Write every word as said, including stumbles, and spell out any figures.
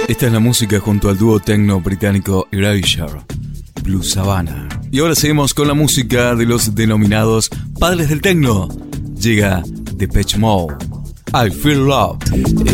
Esta es la música junto al dúo techno británico Erasure, Blue Savannah. Y ahora seguimos con la música de los denominados padres del techno. Llega Depeche Mode, I Feel Loved.